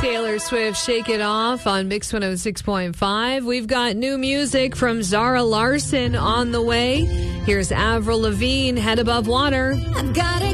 Taylor Swift, Shake It Off on Mix 106.5. We've got new music from Zara Larsson on the way. Here's Avril Lavigne, Head Above Water. I've got a